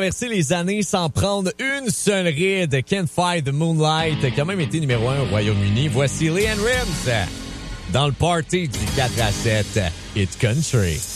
Traverser les années sans prendre une seule ride. Can't Fight the Moonlight a quand même été numéro 1 au Royaume-Uni. Voici LeAnn Rims dans le party du 4 à 7 Hit Country.